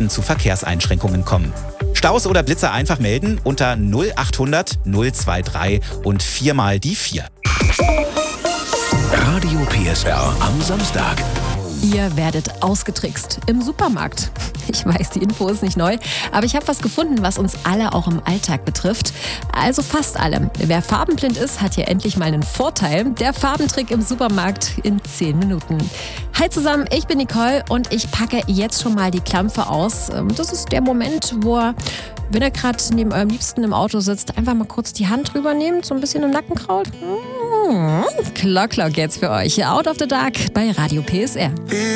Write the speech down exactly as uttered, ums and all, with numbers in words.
kann zu Verkehrseinschränkungen kommen. Staus oder Blitzer einfach melden unter null achthundert null drei und viermal die vier. Radio P S R am Samstag. Ihr werdet ausgetrickst im Supermarkt. Ich weiß, die Info ist nicht neu, aber ich habe was gefunden, was uns alle auch im Alltag betrifft. Also fast alle. Wer farbenblind ist, hat hier endlich mal einen Vorteil. Der Farbentrick im Supermarkt in zehn Minuten. Hi zusammen, ich bin Nicole und ich packe jetzt schon mal die Klampfe aus. Das ist der Moment, wo ihr, wenn ihr gerade neben eurem Liebsten im Auto sitzt, einfach mal kurz die Hand drüber nehmt, so ein bisschen im Nacken kraut. Mmh, Klock, Klock jetzt für euch. Out of the Dark bei Radio P S R.